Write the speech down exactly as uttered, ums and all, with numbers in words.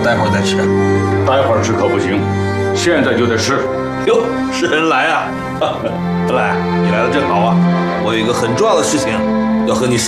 待会儿再吃。 待会儿吃可不行，现在就得吃。 哟，是人来啊！文来，你来的正好啊，我有一个很重要的事情要和你商。